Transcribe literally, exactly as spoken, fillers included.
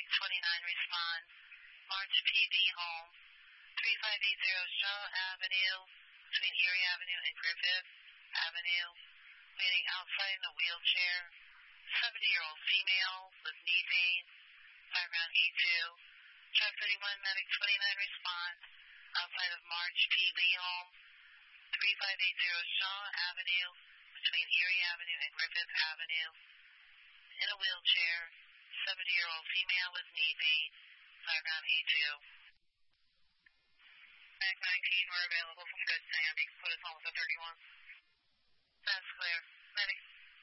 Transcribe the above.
Medic twenty-nine respond. March P B home. three five eight zero Shaw Avenue, between Erie Avenue and Griffith Avenue. Waiting outside in a wheelchair. seventy-year-old female with knee pain. Background E two. Truck thirty-one Medic twenty-nine respond. Outside of March P B home. three five eight zero Shaw Avenue, between Erie Avenue and Griffith Avenue. In a wheelchair. seventy-year-old female with knee pain. Background E two. Back nineteen, we're available from good standing. Put us on with the thirty-one. That's clear. Medic.